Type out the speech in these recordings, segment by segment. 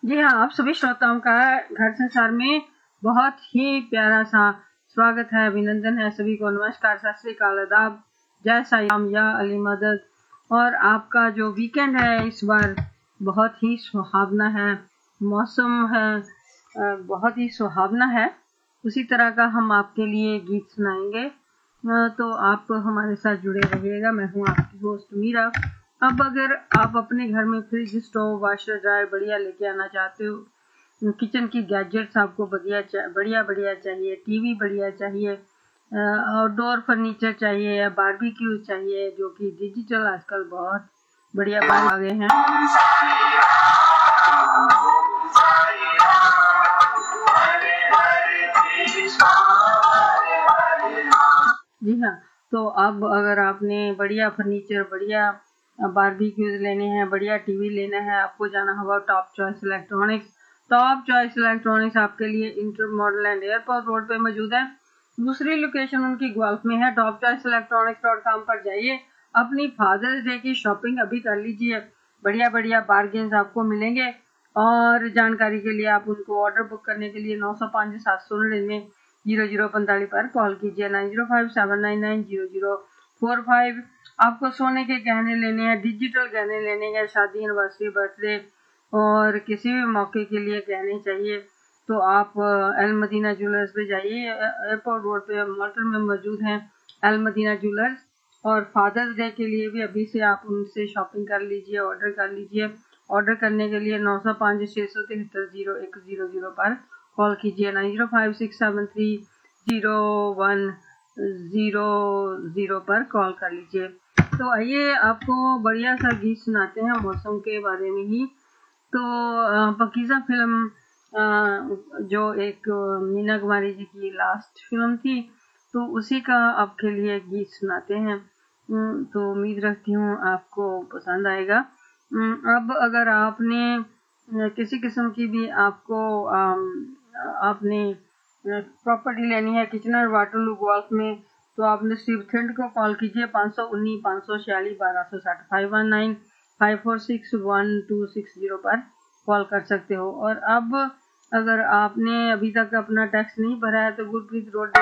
जी हाँ, आप सभी श्रोताओं का घर संसार में बहुत ही प्यारा सा स्वागत है, अभिनंदन है। सभी को नमस्कार, सत श्री अकाल, आदाब, जय साईं राम, या अली मदद। और आपका जो वीकेंड है इस बार बहुत ही सुहावना है, मौसम है बहुत ही सुहावना है। उसी तरह का हम आपके लिए गीत सुनाएंगे, तो आप हमारे साथ जुड़े रहिएगा। मैं हूँ आपकी होस्ट मीरा। अब अगर आप अपने घर में फ्रिज, स्टोव, वाशर, ड्रायर बढ़िया लेके आना चाहते हो, किचन की गैजेट्स आपको बढ़िया चाहिए, टीवी बढ़िया चाहिए, आउटडोर फर्नीचर चाहिए या बारबेक्यू चाहिए, जो कि डिजिटल आजकल बहुत बढ़िया आ गए हैं। जी हाँ, तो अब अगर आपने बढ़िया फर्नीचर, बढ़िया बारबेक्यूज लेने हैं, बढ़िया टीवी लेना है, आपको जाना होगा top choice electronics. Top choice electronics आपके लिए inter model and airport road पे मौजूद है। दूसरी लोकेशन उनकी ग्वाल्फ में है। टॉप चॉइस इलेक्ट्रॉनिक्स.com पर जाइए, अपनी फादर्स डे की शॉपिंग अभी कर लीजिए। बढ़िया बढ़िया बार्गेन्स आपको मिलेंगे। और जानकारी के लिए आप उनको ऑर्डर बुक करने के लिए 905 799 0045 पर कॉल कीजिए। 9057990045। आपको सोने के गहने लेने हैं, डिजिटल गहने लेने हैं, शादी, एनिवर्सरी, बर्थडे और किसी भी मौके के लिए गहने चाहिए, तो आप एल मदीना ज्वेलर्स पे जाइए। एयरपोर्ट रोड पे मॉल्टन में मौजूद हैं एल मदीना ज्वेलर्स। और फादर्स डे के लिए भी अभी से आप उनसे शॉपिंग कर लीजिए, ऑर्डर कर लीजिए। ऑर्डर करने के लिए 905 673 0100 पर कॉल कीजिए। 9056730100 पर कॉल कर लीजिए। तो आइए आपको बढ़िया सा गीत सुनाते हैं मौसम के बारे में ही। तो पाकीज़ा फिल्म, जो एक मीना कुमारी जी की लास्ट फिल्म थी, तो उसी का आपके लिए गीत सुनाते हैं। तो उम्मीद रखती हूँ आपको पसंद आएगा। अब अगर आपने किसी किस्म की भी आपको आपने प्रॉपर्टी लेनी है किचनर वाटरलू गोल्फ में, तो आप नसीब थिंड को कॉल कीजिए। 519 546 1260 519 546 1260 पर कॉल कर सकते हो। और अब अगर आपने अभी तक अपना टैक्स नहीं भरा है, तो गुरप्रीत रोड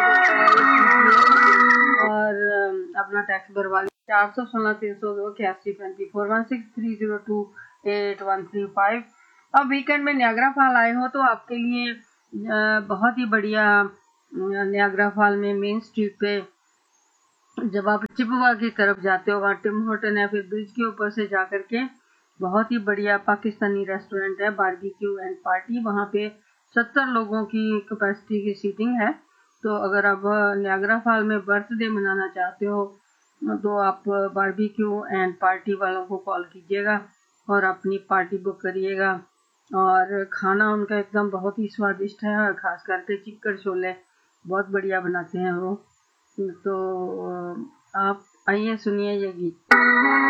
और अपना टैक्स भरवा लीजिए। 416 302 81 35 416 302 8135। अब वीकेंड में नियाग्रा फॉल आए हो, तो आपके लिए बहुत ही बढ़िया नियाग्रा फॉल में मेन स्ट्रीट पे जब आप चिपवा की तरफ जाते हो, वहाँ टिम होटल है, फिर ब्रिज के ऊपर से जा करके बहुत ही बढ़िया पाकिस्तानी रेस्टोरेंट है, बारबेक्यू एंड पार्टी। वहाँ पे 70 लोगों की कैपेसिटी की सीटिंग है। तो अगर आप नियाग्रा फॉल में बर्थडे मनाना चाहते हो, तो आप बारबेक्यू एंड पार्टी वालों को कॉल कीजिएगा और अपनी पार्टी बुक करिएगा। और खाना उनका एकदम बहुत ही स्वादिष्ट है, और खास करके चिकन छोले बहुत बढ़िया बनाते हैं वो। तो आप आइए सुनिए ये गीत।